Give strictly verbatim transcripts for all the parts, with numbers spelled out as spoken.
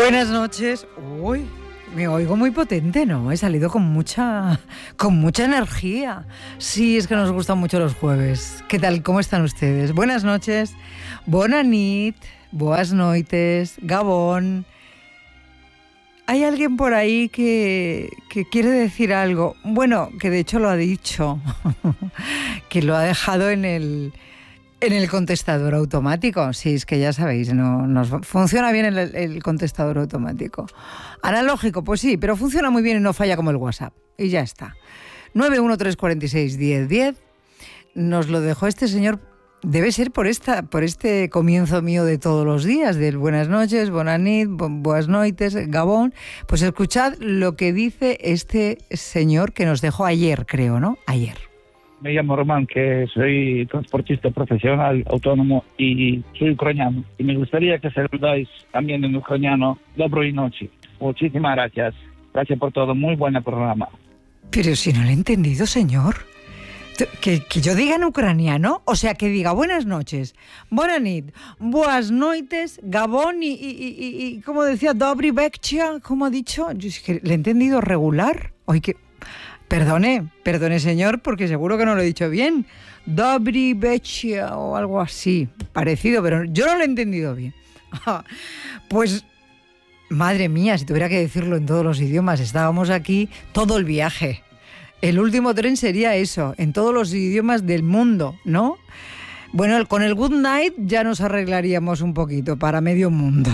Buenas noches. Uy, me oigo muy potente, ¿no? He salido con mucha, con mucha energía. Sí, es que nos gustan mucho los jueves. ¿Qué tal? ¿Cómo están ustedes? Buenas noches. Bona nit. Boas noites. Gabón. ¿Hay alguien por ahí que, que quiere decir algo? Bueno, que de hecho lo ha dicho. Que lo ha dejado en el... En el contestador automático, sí, es que ya sabéis, no, nos funciona bien el, el contestador automático. Analógico, pues sí, pero funciona muy bien y no falla como el WhatsApp. Y ya está. nueve uno tres cuatro seis uno cero uno cero nos lo dejó este señor, debe ser por esta, por este comienzo mío de todos los días, del buenas noches, bona nit, boas noites, Gabón. Pues escuchad lo que dice este señor que nos dejó ayer, creo, ¿no? Ayer. Me llamo Román, que soy transportista profesional, autónomo y soy ucraniano. Y me gustaría que saludáis también en ucraniano. Доброй ночи. Muchísimas gracias. Gracias por todo. Muy buen programa. Pero si no lo he entendido, señor. Que, que yo diga en ucraniano, o sea, que diga buenas noches, bona nit, boas noites, Gabón y, y, y, y como decía, dobry večer, como ha dicho. Yo es que le he entendido regular. Oye, que... Perdone, perdone señor, porque seguro que no lo he dicho bien. Dobry večer o algo así, parecido, pero yo no lo he entendido bien. Pues, madre mía, si tuviera que decirlo en todos los idiomas, estábamos aquí todo el viaje. El último tren sería eso, en todos los idiomas del mundo, ¿no? Bueno, con el good night ya nos arreglaríamos un poquito para medio mundo.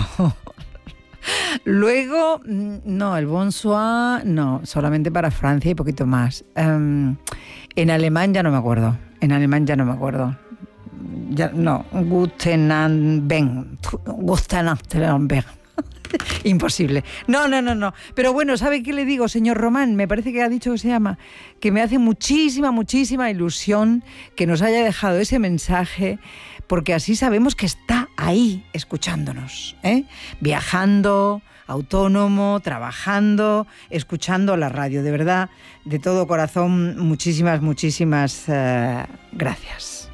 Luego, no, el bonsoir, no, solamente para Francia y poquito más. Um, en alemán ya no me acuerdo. En alemán ya no me acuerdo. Ya, no, Guten Abend. Guten Abend. Imposible. No, no, no, no. Pero bueno, ¿sabe qué le digo, señor Román? Me parece que ha dicho que se llama. Que me hace muchísima, muchísima ilusión que nos haya dejado ese mensaje, porque así sabemos que está ahí escuchándonos, ¿eh? Viajando, autónomo, trabajando, escuchando la radio. De verdad, de todo corazón, muchísimas, muchísimas uh, gracias.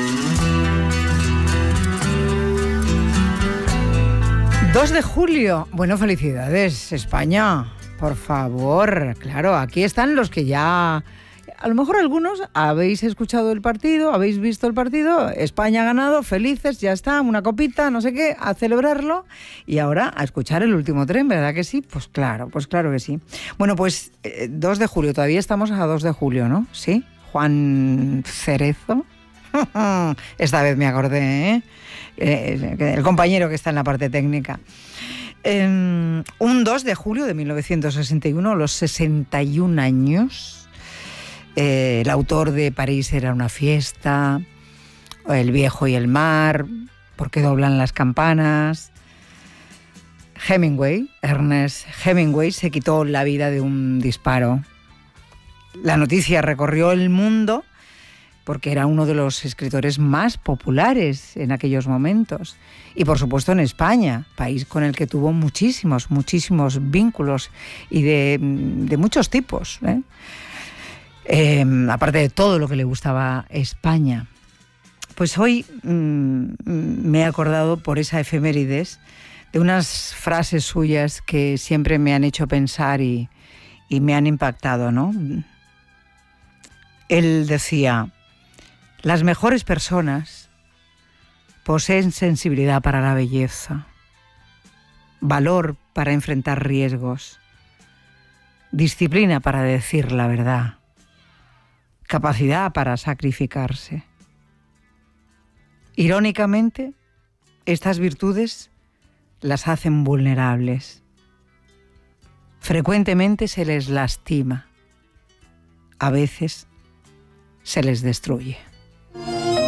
dos de julio. Bueno, felicidades, España. Por favor, claro, aquí están los que ya... A lo mejor algunos habéis escuchado el partido, habéis visto el partido, España ha ganado, felices, ya está, una copita, no sé qué, a celebrarlo y ahora a escuchar el último tren, ¿verdad que sí? Pues claro, pues claro que sí. Bueno, pues eh, dos de julio, todavía estamos a dos de julio, ¿no? ¿Sí? Juan Cerezo. Esta vez me acordé, ¿eh? Eh, el compañero que está en la parte técnica. Eh, un dos de julio de mil novecientos sesenta y uno, a los sesenta y un años... Eh, el autor de París era una fiesta, El viejo y el mar, ¿Por qué doblan las campanas? Hemingway, Ernest Hemingway, se quitó la vida de un disparo. La noticia recorrió el mundo porque era uno de los escritores más populares en aquellos momentos. Y por supuesto en España, país con el que tuvo muchísimos, muchísimos vínculos y de, de muchos tipos, ¿eh? Eh, aparte de todo lo que le gustaba a España. Pues hoy mmm, me he acordado por esa efemérides de unas frases suyas que siempre me han hecho pensar y, y me han impactado, ¿no? Él decía: las mejores personas poseen sensibilidad para la belleza, valor para enfrentar riesgos, disciplina para decir la verdad, capacidad para sacrificarse. Irónicamente, estas virtudes las hacen vulnerables. Frecuentemente se les lastima, a veces se les destruye.